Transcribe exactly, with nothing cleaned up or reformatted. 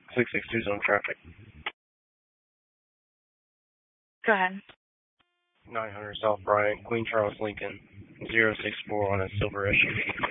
six six two zone traffic. Go ahead. nine hundred South Bryant, Queen Charles Lincoln, zero six four on a silver S U V.